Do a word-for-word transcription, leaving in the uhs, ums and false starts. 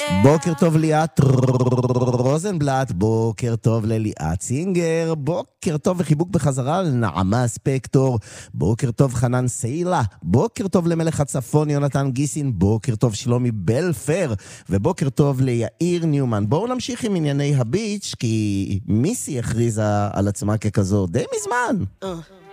בוקר טוב ליאת רוזנבלט, בוקר טוב לליאת סינגר, בוקר טוב וחיבוק בחזרה לנעמה ספקטור, בוקר טוב חנן סיילה, בוקר טוב למלך הצפון יונתן גיסין, בוקר טוב שלומי בלפר, ובוקר טוב ליאיר ניומן. בואו נמשיך עם ענייני הביץ', כי מיסי הכריזה על עצמה ככזו די מזמן.